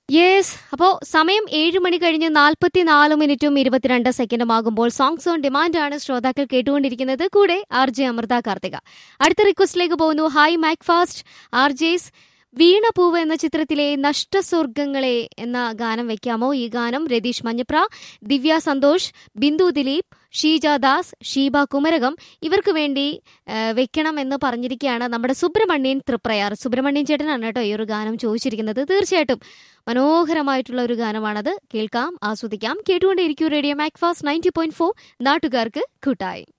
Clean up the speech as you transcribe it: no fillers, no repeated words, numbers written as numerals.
Yes. അപ്പോൾ സമയം 7 മണി കഴിഞ്ഞ് 44 മിനിറ്റും 22 സെക്കൻഡും ആകുമ്പോൾ സോങ്സ് ഓൺ ഡിമാൻഡ് ആണ് ശ്രോതാക്കൾ കേട്ടുകൊണ്ടിരിക്കുന്നത്. കൂടെ ആർ ജെ അമൃത കാർത്തിക. അടുത്ത റിക്വസ്റ്റിലേക്ക് പോകുന്നു. Hi Mac fast R ജെസ്, Veenapoovu എന്ന ചിത്രത്തിലെ നഷ്ടസ്വർഗങ്ങളെ എന്ന ഗാനം വെക്കാമോ? ഈ ഗാനം രതീഷ് മഞ്ഞപ്ര, ദിവ്യ സന്തോഷ്, ബിന്ദു ദിലീപ്, ഷീജ ദാസ്, ഷീബ കുമരകം ഇവർക്ക് വേണ്ടി വെക്കണം എന്ന് പറഞ്ഞിരിക്കുകയാണ് നമ്മുടെ സുബ്രഹ്മണ്യൻ തൃപ്രയാർ. സുബ്രഹ്മണ്യൻ ചേട്ടനാണ് കേട്ടോ ഈ ഒരു ഗാനം ചോദിച്ചിരിക്കുന്നത്. തീർച്ചയായിട്ടും മനോഹരമായിട്ടുള്ള ഒരു ഗാനമാണത്. കേൾക്കാം, ആസ്വദിക്കാം. കേട്ടുകൊണ്ടേയിരിക്കും റേഡിയോ മാക് ഫാസ്റ്റ് 90.4 നാട്ടുകാർക്ക് കൂട്ടായി.